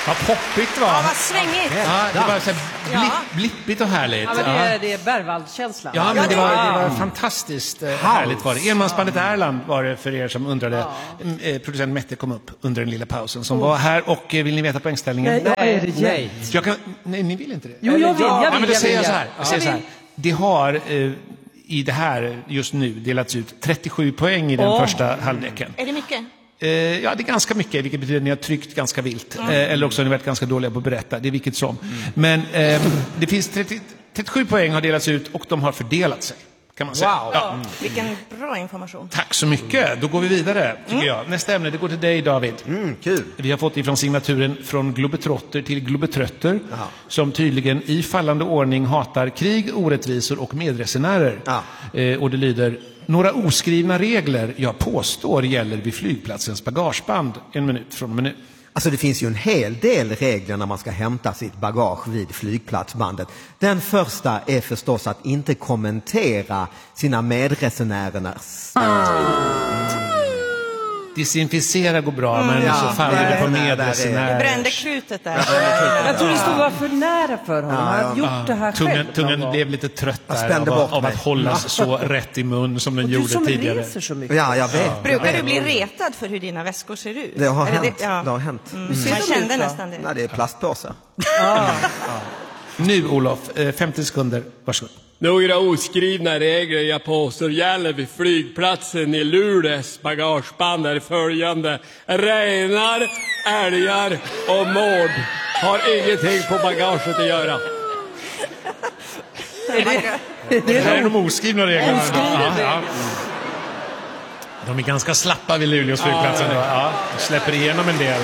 Vad poppigt va? Ja, vad svängigt. Ja, det var så här blippigt och härligt. Ja, men det är Berwald-känslan. Ja, men det var fantastiskt härligt var det. Enmansbandet Erland var det för er som undrade. Producent Mette kom upp under den lilla pausen som var här. Och vill ni veta poängställningen? Nej. Nej, ni vill inte det? Jo, jag vill. Ja, men då säger jag så här. Det har i det här just nu delats ut 37 poäng i den första halvleken. Är det mycket? Ja, det är ganska mycket, vilket betyder att ni har tryckt ganska vilt. Eller också har ni varit ganska dåliga på att berätta, det är vilket som. Men det finns 37 poäng har delats ut och de har fördelat sig, kan man säga. Wow. Ja. Vilken bra information. Tack så mycket, då går vi vidare, tycker jag. Nästa ämne, det går till dig, David. Kul. Vi har fått ifrån signaturen från globetrotter till globetrötter, som tydligen i fallande ordning hatar krig, orättvisor och medresenärer. Och det lyder: några oskrivna regler jag påstår gäller vid flygplatsens bagageband. 1 minut från nu. Alltså det finns ju en hel del regler när man ska hämta sitt bagage vid flygplatsbandet. Den första är förstås att inte kommentera sina medresenärernas... Desinficera går bra, men så faller det på medresenärer. Du brände krutet där. Jag tror det stod var för nära för honom. Han hade gjort det här själv. Tungan blev lite trött där av att hållas så rätt i mun som den och gjorde du som tidigare. Reser så mycket. Ja, jag vet. Brukar du bli retad för hur dina väskor ser ut? Det har hänt. Det har hänt. Jag kände nästan det. Nej, det är plastpåsar. Nu, Olof, 50 sekunder. Varsågod. Några oskrivna regler jag påstår gäller vid flygplatsen i Luleås bagageband är följande: renar, älgar och mård har ingenting på bagaget att göra. Det här är de oskrivna reglerna. De är ganska slappa vid Luleås flygplatsen. Ja, släpper igenom en del.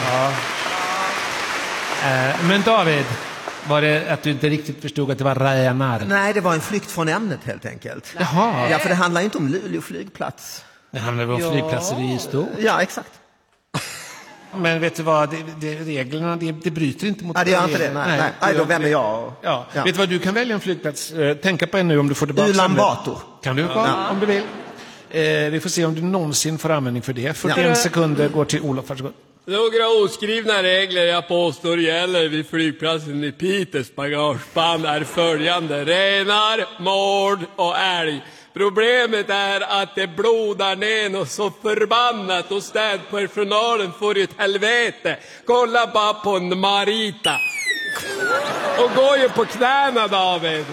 Men David, var det att du inte riktigt förstod att det var renar? Nej, det var en flykt från ämnet helt enkelt. Jaha. Ja, för det handlar inte om Luleå flygplats. Det handlar om flygplatser i stort. Ja, exakt. Men vet du vad, reglerna, det bryter inte mot... Nej, det gör inte det. Nej, då vänder jag. Ja. Vet du vad, du kan välja en flygplats. Tänka på en nu om du får tillbaka... Ulan Bator. Kan du, om du vill. Vi får se om du någonsin får användning för det. 41 sekunder går till Olof. Varsågod. Några oskrivna regler jag påstår gäller vid flygplatsen i Piteås bagageband är följande: renar, mård och älg. Problemet är att det blodar ner och så förbannat och städpersonalen får ett helvete. Kolla bara på en Marita. Och går ju på knäna, David.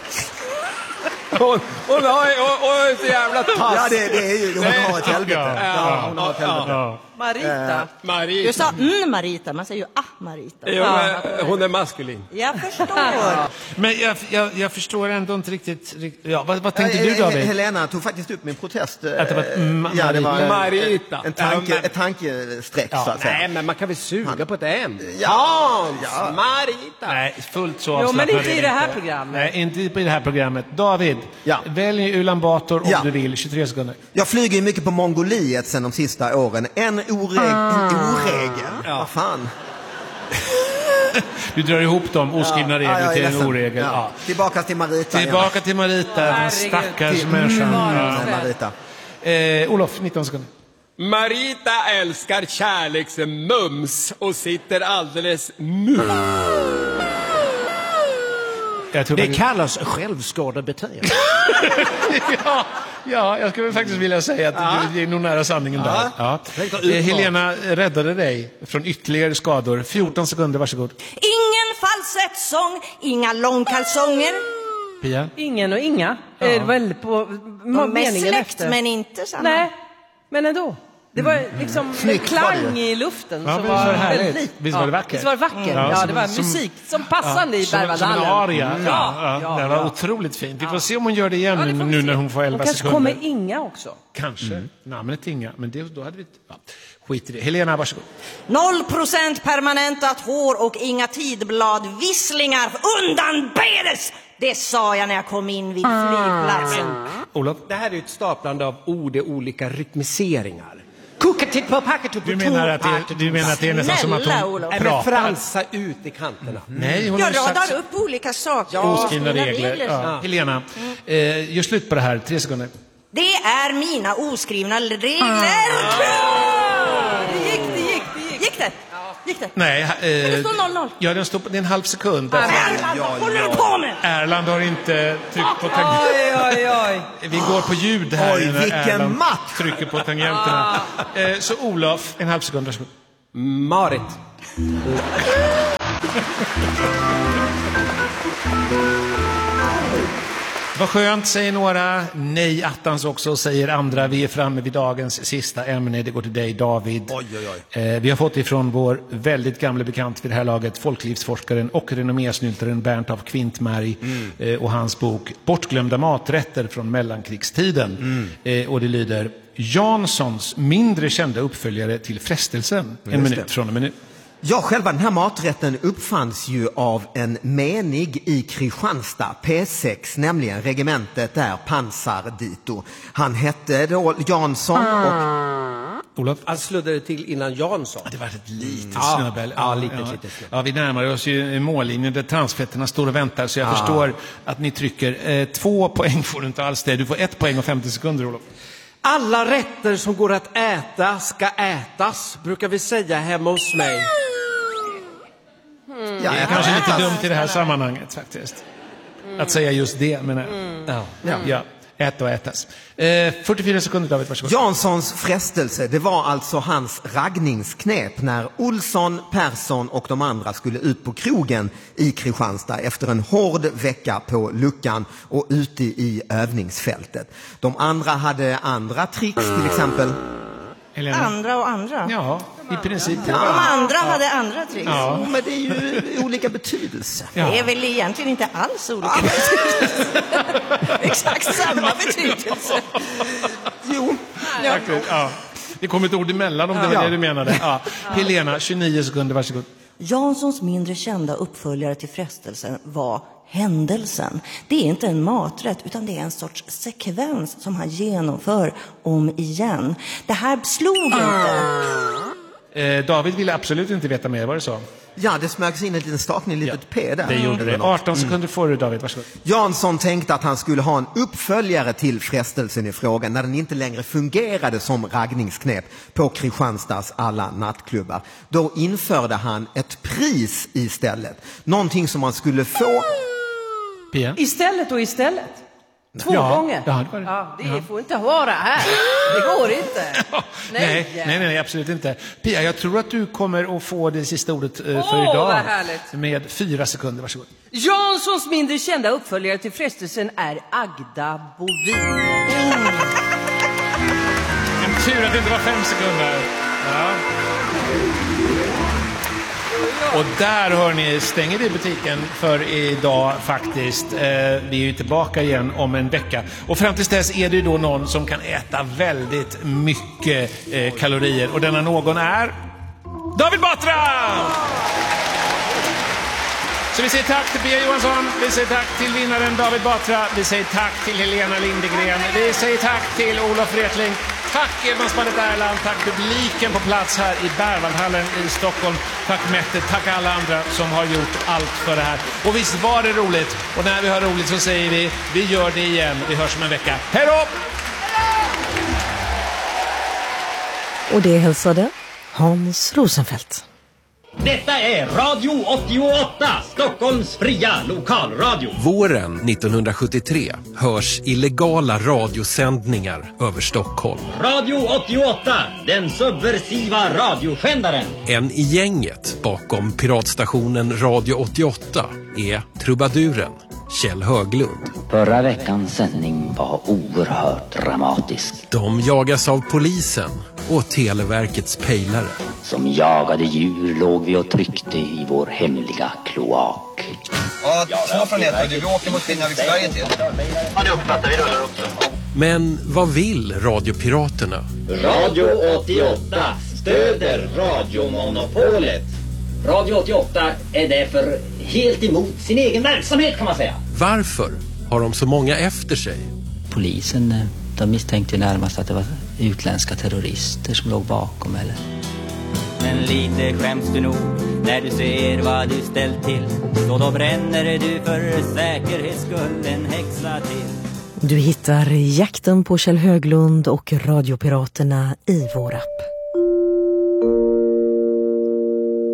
Hon har så jävla tass. Ja, det är ju, hon har ett helvete. Ja, hon har ett helvete. Marita. Du sa Marita, man säger ju Marita. Jo, hon är maskulin. Jag förstår. Men jag förstår ändå inte riktigt... Ja, vad tänkte du, David? Helena tog faktiskt upp min protest. Att det var det var Marita. ett tankestreck, så att säga. Nej, men man kan väl suga på ett M. Marita. Nej, fullt så Jo, avslappnad. men inte i det här programmet. Nej, inte i det här programmet. David, välj Ulan Bator om du vill. 23 sekunder. Jag flyger ju mycket på Mongoliet sen de sista åren. En oregel. Vad fan? Du drar ihop de oskrivna regler till en oregel. Ja. Tillbaka till Marita. Tillbaka till Marita, den stackars människan. Marita. Olof, 19 sekunder. Marita älskar kärleksmums och sitter alldeles Det kallas självskadebeteende. Ja, jag skulle faktiskt vilja säga att det är nog nära sanningen där. Ja. Helena räddade dig från ytterligare skador. 14 sekunder, varsågod. Ingen falsettsång, inga långkalsonger. Pia? Ingen och inga. Det var väl på De är meningen släkt, efter. men inte samma. Nej, men ändå. Det var liksom en klang i luften som var väldigt lik. Visst var det vackert? Visst var det vackert? Ja, det var musik som passande i Berwaldhallen. Som en aria. Det var otroligt fint. Vi får se om hon gör det igen nu när hon får 11 kanske sekunder. kommer Inga också. Kanske. Namnet Inga. Men då hade vi... Ja. Skit i det. Helena, varsågod. 0% permanentat hår och inga tidbladvisslingar undanbedes. Det sa jag när jag kom in vid flygplatsen. Olof? Det här är ju ett staplande av ord i olika rytmiseringar. Du menar att det är nästan som att hon pratar? Fransa ut i kanterna. Nej, hon Jag har radar sagt upp olika saker. oskrivna regler. Ja. Helena, gör slut på det här. 3 sekunder. Det är mina oskrivna regler. Det gick. Gick det? Gick det? Nej. Det står 0-0. Ja, det är en halv sekund. Erland, vad håller du på med? Erland har inte tryckt på tangenterna. Vi går på ljud här. Oj, vilken Erland match! trycker på tangenterna. Så Olof, en halv sekund, varsågod. Marit. Vad skönt, säger några. Nej, attans också, säger andra. Vi är framme vid dagens sista ämne. Det går till dig, David. Oj, oj, oj. Vi har fått ifrån vår väldigt gamla bekant vid det här laget, folklivsforskaren och renommésnyltaren Bernt af Kvintmärg och hans bok Bortglömda maträtter från mellankrigstiden. Och det lyder: Janssons mindre kända uppföljare till Frestelsen. En minut från en minut. Ja, själva den här maträtten uppfanns ju av en menig i Kristianstad, P6, nämligen regementet där, Pansardito. Han hette då Jansson och... Olof? Han sluddade till innan Jansson. Det var ett litet snöbel. Ja, litet snöbel. Ja, vi närmar oss ju mållinjen där transfetterna står och väntar, så jag förstår att ni trycker. 2 poäng får du inte alls det. Du får 1 poäng och 50 sekunder, Olof. Alla rätter som går att äta ska ätas, brukar vi säga hemma hos mig. Det är kanske lite dumt i det här sammanhanget faktiskt. Att säga just det, men ja. Äta och ätas. 44 sekunder, David, varsågod. Janssons frestelse, det var alltså hans raggningsknep när Olsson, Persson och de andra skulle ut på krogen i Kristianstad efter en hård vecka på luckan och ute i övningsfältet. De andra hade andra tricks, till exempel. Helena? Andra? Ja, i princip. De andra hade andra tricks. Ja, men det är ju olika betydelse. Det är väl egentligen inte alls olika betydelse. Exakt samma betydelse. Jo. Ja. Det kom ett ord emellan om det var det du menade. Ja. Helena, 29 sekunder, varsågod. Janssons mindre kända uppföljare till Frestelsen var Händelsen. Det är inte en maträtt, utan det är en sorts sekvens som han genomför om igen. Det här slog inte. David ville absolut inte veta mer, var det så? Ja, det smögs in ett litet stakning, litet P där. Det gjorde det. 18 sekunder får du, David, varsågod. Jansson tänkte att han skulle ha en uppföljare till Frestelsen i frågan när den inte längre fungerade som raggningsknep på Kristianstads alla nattklubbar. Då införde han ett pris istället. Någonting som man skulle få... Pia? Istället och istället. 2 gånger. Ja, det var det. Ja, det får inte vara här. Det går inte. Nej, absolut inte. Pia, jag tror att du kommer att få det sista ordet för idag. Vad härligt. Med 4 sekunder, varsågod. Janssons mindre kända uppföljare till Frestelsen är Agda Bovin. En tur att det inte var 5 sekunder. Ja. Och där, hör ni, stänger vi butiken för idag faktiskt. Vi är ju tillbaka igen om en vecka. Och fram tills dess är det ju då någon som kan äta väldigt mycket kalorier. Och denna någon är David Batra! Så vi säger tack till Pia Johansson, vi säger tack till vinnaren David Batra, vi säger tack till Helena Lindegren, vi säger tack till Olof Wretling. Tack Edmansbandet Erland, tack publiken på plats här i Berwaldhallen i Stockholm. Tack Mette, tack alla andra som har gjort allt för det här. Och visst var det roligt. Och när vi har roligt så säger vi gör det igen. Vi hörs om en vecka. Hej då! Och det hälsade Hans Rosenfeldt. Detta är Radio 88, Stockholms fria lokalradio. Våren 1973 hörs illegala radiosändningar över Stockholm. Radio 88, den subversiva radioskändaren. En i gänget bakom piratstationen Radio 88 är trubaduren Kjell Höglund. Förra veckans sändning var oerhört dramatisk. De jagas av polisen och Televerkets pejlare. Som jagade djur låg vi och tryckte i vår hemliga kloak. Ja, 2 från 1. Vi åker mot Finnavik Sverige till. Ja, det uppfattar vi rullar också. Men vad vill radiopiraterna? Radio 88 stöder radiomonopolet. Radio 88 är därför helt emot sin egen verksamhet, kan man säga. Varför har de så många efter sig? Polisen, de misstänkte närmast att det var utländska terrorister som låg bakom, eller? Men lite skäms du nog när du ser vad du ställt till. Så då bränner du för säkerhets skull en häxa till. Du hittar Jakten på Kjell Höglund och Radiopiraterna i vår app.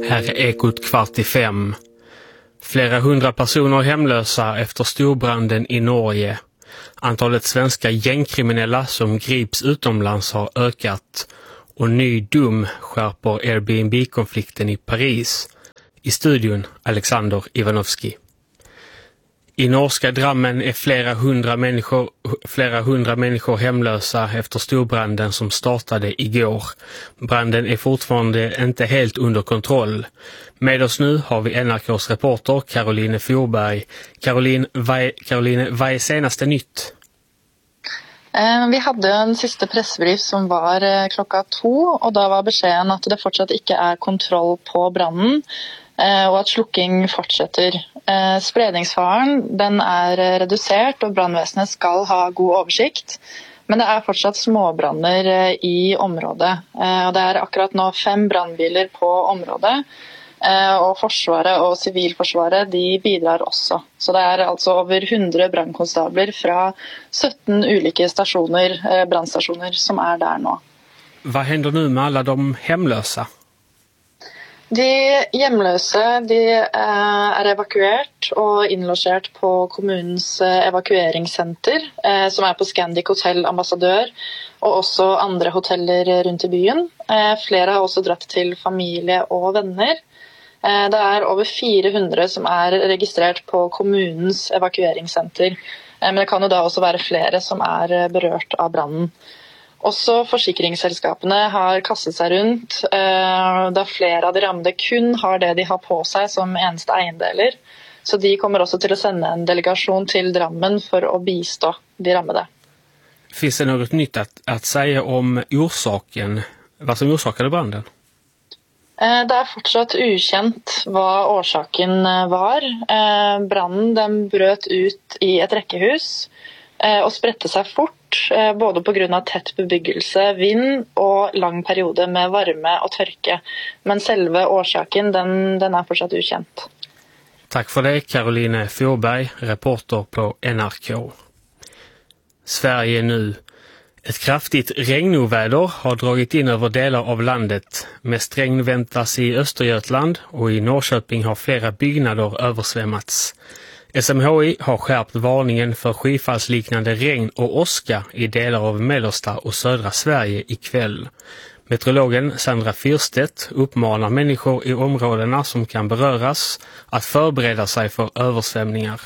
Här är Ekot 4:45. Flera hundra personer hemlösa efter storbranden i Norge. Antalet svenska gängkriminella som grips utomlands har ökat och ny dom skärper Airbnb-konflikten i Paris. I studion Alexander Ivanovski. I norska Drammen är flera hundra människor hemlösa efter storbranden som startade igår. Branden är fortfarande inte helt under kontroll. Med oss nu har vi NRKs reporter Caroline Fjordberg. Caroline, vad är senaste nytt? Vi hade en sista pressbrief som var klockan 2 och då var beskeden att det fortsatt inte är kontroll på branden och att slukking fortsätter. Spredningsfaren den är reducerad och brandväsendet ska ha god översikt. Men det är fortsatt småbrander i området. Och det är akkurat nu 5 brandbilar på området. Och försvaret och civilförsvaret de bidrar också. Så det är alltså över 100 brandkonstabler från 17 olika brandstationer som är där nu. Vad händer nu med alla de hemlösa? De hemlösa de är evakuerat och inlogerat på kommunens evakueringscenter som är på Scandic Hotel Ambassadör och också andra hoteller runt i byn. Flera har också dratt till familj och vänner. Det är över 400 som är registrerat på kommunens evakueringscenter. Men det kan ju då också vara flera som är berört av branden. Också försäkringsselskapene har kastat sig runt, da flera av de rammede kun har det de har på sig som eneste eiendeler. Så de kommer också till att sända en delegation till Drammen för att bistå de rammede. Finns det något nytt att säga om orsaken, vad som orsakade branden? Det är fortsatt okänt vad orsaken var. Branden den bröt ut i ett räckehus och spredte sig fort, både på grund av tätt bebyggelse, vind och lång period med värme och torka. Men själva orsaken den är fortsatt okänt. Tack för det, Caroline Fjordberg, reporter på NRK. Sverige nu. Ett kraftigt regnoväder har dragit in över delar av landet. Mest regn väntas i Östergötland och i Norrköping har flera byggnader översvämmats. SMHI har skärpt varningen för skyfallsliknande regn och åska i delar av mellersta och södra Sverige ikväll. Meteorologen Sandra Fyrstedt uppmanar människor i områdena som kan beröras att förbereda sig för översvämningar.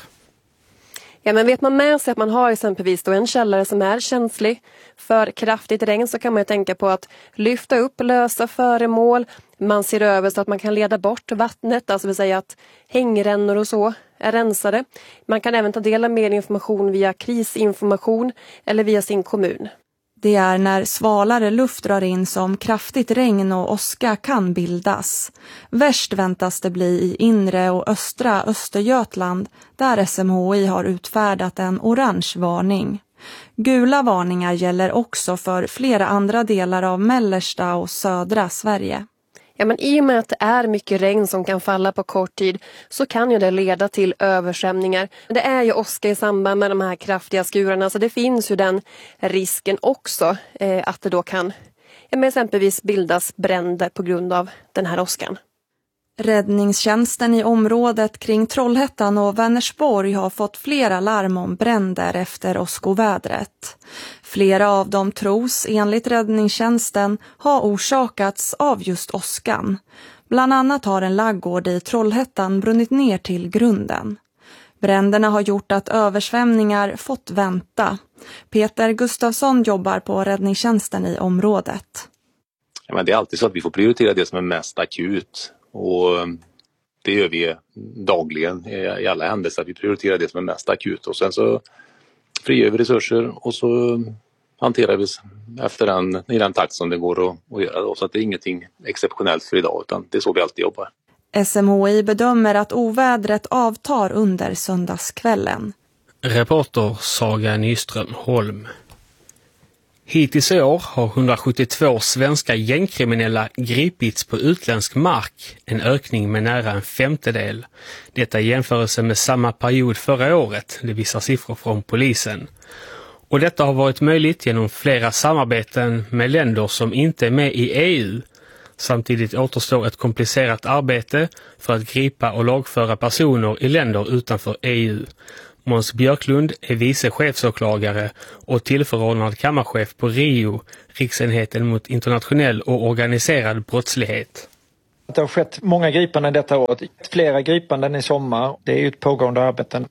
Ja, men vet man med sig att man har exempelvis då en källare som är känslig för kraftigt regn, så kan man ju tänka på att lyfta upp lösa föremål. Man ser över så att man kan leda bort vattnet, alltså vill säga att hängrännor och så är rensade. Man kan även ta del av mer information via krisinformation eller via sin kommun. Det är när svalare luft drar in som kraftigt regn och åska kan bildas. Värst väntas det bli i inre och östra Östergötland där SMHI har utfärdat en orange varning. Gula varningar gäller också för flera andra delar av mellersta och södra Sverige. Ja, men i och med att det är mycket regn som kan falla på kort tid så kan ju det leda till översvämningar. Det är ju åska i samband med de här kraftiga skurarna, så det finns ju den risken också att det då kan exempelvis bildas bränder på grund av den här åskan. Räddningstjänsten i området kring Trollhättan och Vänersborg har fått flera larm om bränder efter åskovädret. Flera av dem tros enligt räddningstjänsten ha orsakats av just åskan. Bland annat har en laggård i Trollhättan brunnit ner till grunden. Bränderna har gjort att översvämningar fått vänta. Peter Gustafsson jobbar på räddningstjänsten i området. Ja, men det är alltid så att vi får prioritera det som är mest akut. Och det gör vi dagligen i alla händelser. Vi prioriterar det som är mest akut och sen så frigör vi resurser och så hanterar vi efter i den takt som det går att göra då. Så att det är ingenting exceptionellt för idag, utan det är så vi alltid jobbar. SMHI bedömer att ovädret avtar under söndagskvällen. Reporter Saga Nyström Holm. Hittills i år har 172 svenska gängkriminella gripits på utländsk mark, en ökning med nära en femtedel. Detta i jämförelse med samma period förra året, det visar siffror från polisen. Och detta har varit möjligt genom flera samarbeten med länder som inte är med i EU. Samtidigt återstår ett komplicerat arbete för att gripa och lagföra personer i länder utanför EU. Måns Björklund är vice chefsåklagare och tillförordnad kammarchef på RIO, Riksenheten mot internationell och organiserad brottslighet. Det har skett många gripanden detta år, flera gripanden i sommar. Det är ju ett pågående arbete.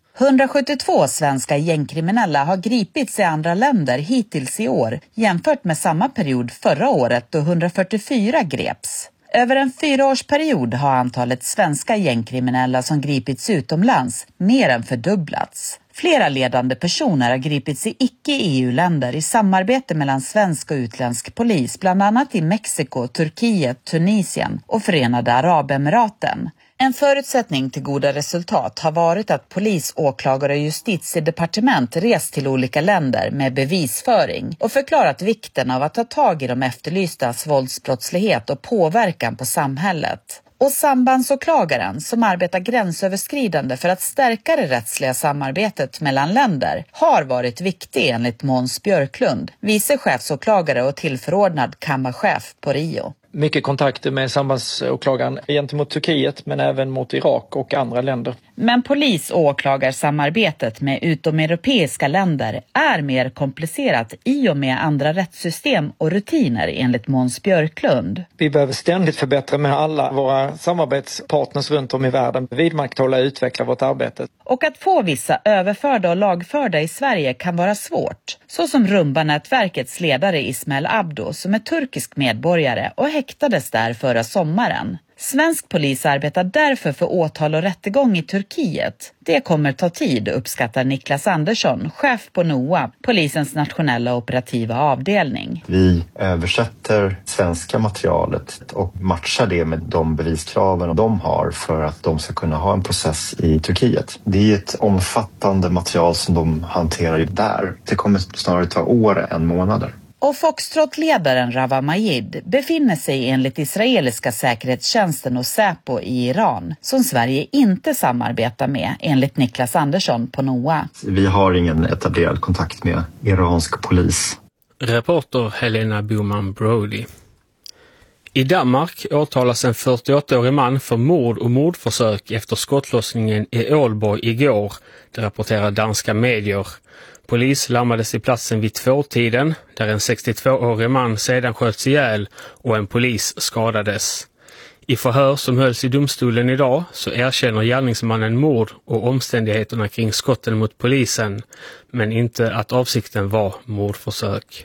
172 svenska gängkriminella har gripits i andra länder hittills i år, jämfört med samma period förra året då 144 greps. Över en 4-årsperiod har antalet svenska gängkriminella som gripits utomlands mer än fördubblats. Flera ledande personer har gripits i icke-EU-länder i samarbete mellan svensk och utländsk polis, bland annat i Mexiko, Turkiet, Tunisien och Förenade Arabemiraten. En förutsättning till goda resultat har varit att polis, åklagare och justitiedepartement rest till olika länder med bevisföring och förklarat vikten av att ta tag i de efterlystas våldsbrottslighet och påverkan på samhället. Och sambandsåklagaren, som arbetar gränsöverskridande för att stärka det rättsliga samarbetet mellan länder, har varit viktig enligt Måns Björklund, vice chefsåklagare och tillförordnad kammarchef på RIO. Mycket kontakter med sambandsåklagaren gentemot Turkiet men även mot Irak och andra länder. Men polis- och åklagarsamarbetet med utomeuropeiska länder är mer komplicerat i och med andra rättssystem och rutiner enligt Måns Björklund. Vi behöver ständigt förbättra med alla våra samarbetspartners runt om i världen, vidmakthålla och utveckla vårt arbete. Och att få vissa överförda och lagförda i Sverige kan vara svårt. Så som Rumba-nätverkets ledare Ismail Abdo, som är turkisk medborgare och häktades där förra sommaren. Svensk polis arbetar därför för åtal och rättegång i Turkiet. Det kommer ta tid, uppskattar Niklas Andersson, chef på NOA, polisens nationella operativa avdelning. Vi översätter svenska materialet och matchar det med de beviskraven de har för att de ska kunna ha en process i Turkiet. Det är ett omfattande material som de hanterar där. Det kommer snarare ta år än månader. Och Foxtrot-ledaren Rawa Majid befinner sig enligt israeliska säkerhetstjänsten och Säpo i Iran, som Sverige inte samarbetar med, enligt Niklas Andersson på NOA. Vi har ingen etablerad kontakt med iransk polis. Reporter Helena Boman Brody. I Danmark åtalas en 48-årig man för mord och mordförsök efter skottlossningen i Ålborg igår, det rapporterar danska medier. Polis larmades i platsen vid 2-tiden, där en 62-årig man sedan sköts ihjäl och en polis skadades. I förhör som hölls i domstolen idag så erkänner gärningsmannen mord och omständigheterna kring skotten mot polisen, men inte att avsikten var mordförsök.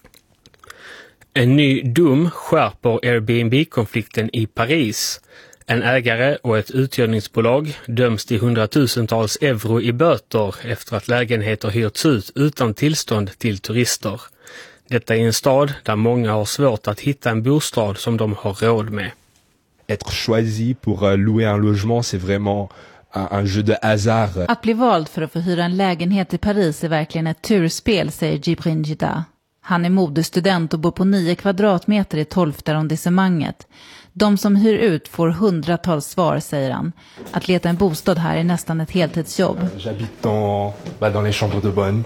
En ny dom skärper Airbnb-konflikten i Paris. En ägare och ett uthyrningsbolag döms till 100-tusentals euro i böter efter att lägenheter hyrts ut utan tillstånd till turister. Detta är en stad där många har svårt att hitta en bostad som de har råd med. Être choisi pour louer un logement, c'est vraiment un jeu de hasard. Att bli vald för att få hyra en lägenhet i Paris är verkligen ett turspel, säger Jibrin Jida. Han är modestudent och bor på 9 kvadratmeter i 12:e arrondissemanget. De som hyr ut får hundratals svar, säger han. Att leta en bostad här är nästan ett heltidsjobb. J'habite dans les chambres de bonne.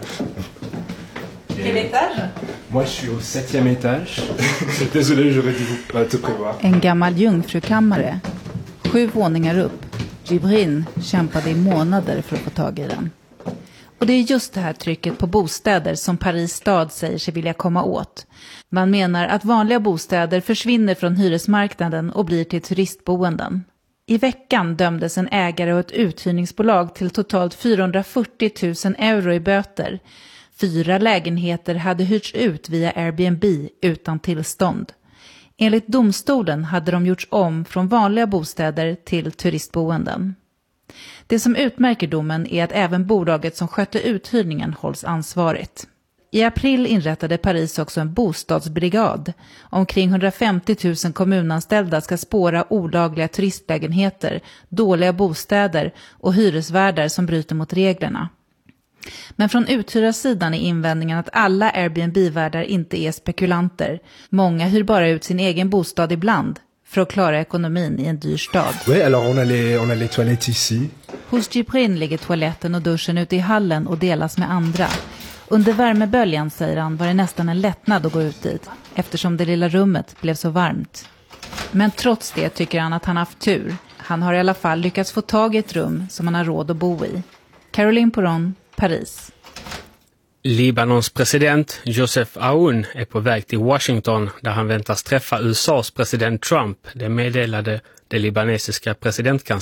Quel étage? Moi je suis au 7e étage. Désolé, j'aurais dû te prévoir. En gammal jungfrukammare. 7 våningar upp. Jibrin kämpade i månader för att få tag i den. Och det är just det här trycket på bostäder som Paris stad säger sig vilja komma åt. Man menar att vanliga bostäder försvinner från hyresmarknaden och blir till turistboenden. I veckan dömdes en ägare och ett uthyrningsbolag till totalt 440 000 euro i böter. 4 lägenheter hade hyrts ut via Airbnb utan tillstånd. Enligt domstolen hade de gjorts om från vanliga bostäder till turistboenden. Det som utmärker domen är att även bolaget som skötte uthyrningen hålls ansvarigt. I april inrättade Paris också en bostadsbrigad. Omkring 150 000 kommunanställda ska spåra olagliga turistlägenheter, dåliga bostäder och hyresvärdar som bryter mot reglerna. Men från uthyrarsidan är invändningen att alla Airbnb-värdar inte är spekulanter. Många hyr bara ut sin egen bostad ibland för att klara ekonomin i en dyr stad. Oui, alors on a les toilettes ici. Hos Jibrin ligger toaletten och duschen ute i hallen och delas med andra. Under värmeböljan, säger han, var det nästan en lättnad att gå ut dit, eftersom det lilla rummet blev så varmt. Men trots det tycker han att han haft tur. Han har i alla fall lyckats få tag i ett rum som han har råd att bo i. Caroline Poron, Paris. Libanons president Joseph Aoun är på väg till Washington där han väntas träffa USAs president Trump. Det meddelade det libanesiska presidentkansliet.